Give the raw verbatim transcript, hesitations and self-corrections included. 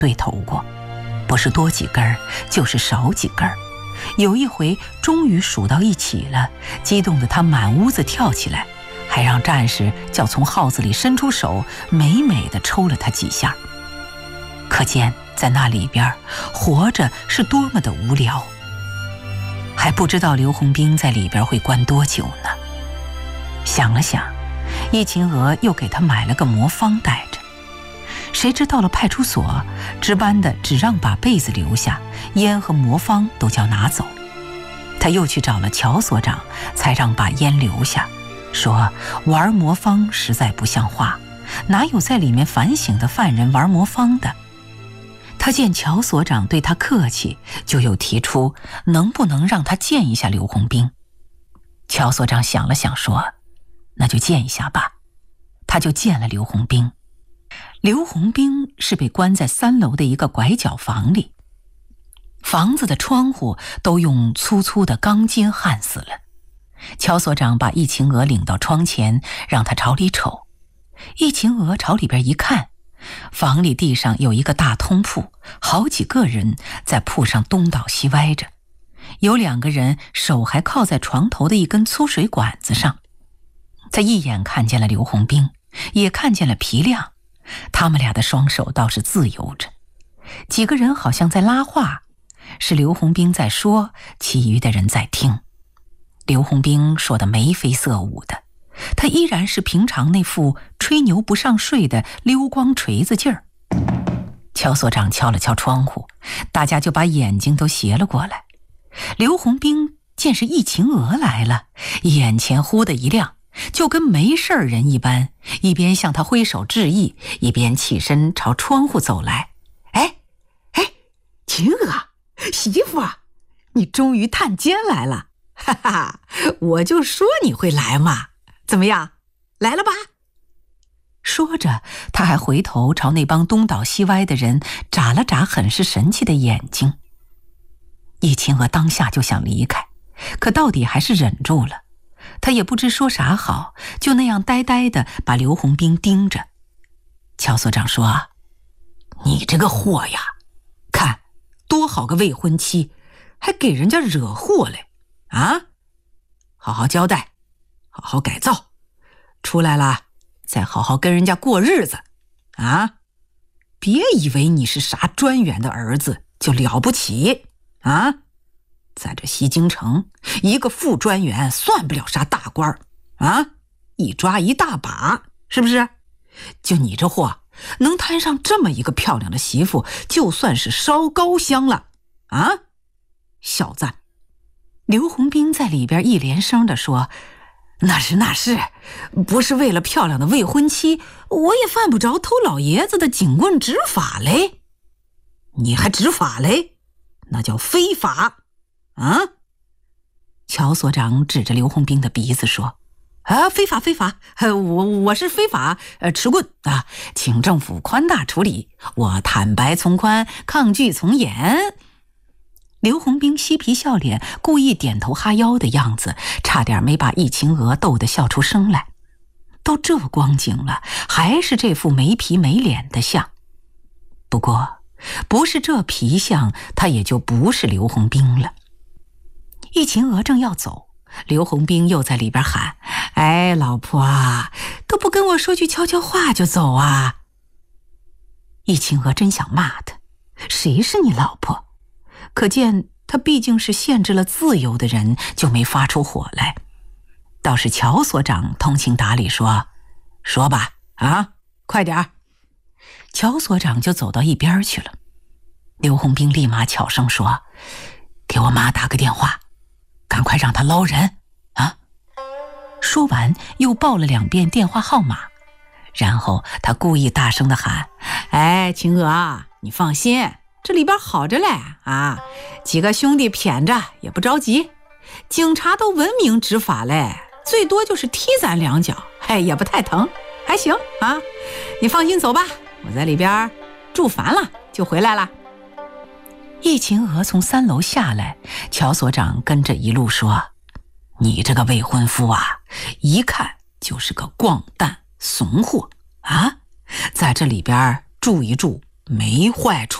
对头过，不是多几根儿，就是少几根儿。有一回终于数到一起了，激动得他满屋子跳起来，还让战士叫从号子里伸出手，美美地抽了他几下。可见在那里边活着是多么的无聊。还不知道刘洪兵在里边会关多久呢。想了想，易秦娥又给他买了个魔方带着。谁知到了派出所，值班的只让把被子留下，烟和魔方都叫拿走。他又去找了乔所长，才让把烟留下，说玩魔方实在不像话，哪有在里面反省的犯人玩魔方的。他见乔所长对他客气，就又提出能不能让他见一下刘洪兵。乔所长想了想说，那就见一下吧。他就见了刘洪兵。刘洪兵是被关在三楼的一个拐角房里，房子的窗户都用粗粗的钢筋焊死了。乔所长把易秦娥领到窗前，让他朝里瞅。易秦娥朝里边一看，房里地上有一个大通铺，好几个人在铺上东倒西歪着，有两个人手还靠在床头的一根粗水管子上。他一眼看见了刘洪兵，也看见了皮亮，他们俩的双手倒是自由着。几个人好像在拉话，是刘洪兵在说，其余的人在听。刘洪兵说得眉飞色舞的，他依然是平常那副吹牛不上税的溜光锤子劲儿。乔所长敲了敲窗户，大家就把眼睛都斜了过来。刘洪兵见是易秦娥来了，眼前忽的一亮，就跟没事人一般，一边向他挥手致意，一边起身朝窗户走来。哎哎，秦娥，媳妇啊，你终于探监来了，哈哈，我就说你会来嘛，怎么样，来了吧？说着，他还回头朝那帮东倒西歪的人眨了眨很是神气的眼睛。易秦娥当下就想离开，可到底还是忍住了。他也不知说啥好，就那样呆呆地把刘洪兵盯着。乔所长说，你这个货呀，看多好个未婚妻，还给人家惹祸嘞啊！好好交代，好好改造，出来了再好好跟人家过日子啊！别以为你是啥专员的儿子就了不起啊！在这西京城，一个副专员算不了啥大官啊，一抓一大把，是不是？就你这货，能摊上这么一个漂亮的媳妇，就算是烧高香了啊！小子，刘洪兵在里边一连声地说，那是那是，不是为了漂亮的未婚妻，我也犯不着偷老爷子的警棍执法嘞。你还执法嘞？那叫非法啊！乔所长指着刘洪兵的鼻子说，啊，非法非法，我我是非法呃持棍啊，请政府宽大处理，我坦白从宽，抗拒从严。刘洪兵嬉皮笑脸，故意点头哈腰的样子，差点没把易秦娥逗得笑出声来。都这光景了，还是这副没皮没脸的相。不过不是这皮相，他也就不是刘洪兵了。易秦娥正要走，刘洪兵又在里边喊，哎，老婆啊，都不跟我说句悄悄话就走啊！易秦娥真想骂他，谁是你老婆？可见他毕竟是限制了自由的人，就没发出火来。倒是乔所长通情达理说，说吧啊，快点儿。乔所长就走到一边去了。刘洪兵立马悄声说，给我妈打个电话，赶快让她捞人啊！说完又报了两遍电话号码，然后他故意大声地喊，哎，秦娥，你放心，这里边好着嘞啊，几个兄弟谝着也不着急，警察都文明执法嘞，最多就是踢咱两脚，哎，也不太疼，还行啊，你放心走吧，我在里边住烦了就回来了。易秦娥从三楼下来，乔所长跟着一路说，你这个未婚夫啊，一看就是个光蛋怂货啊，在这里边住一住没坏处。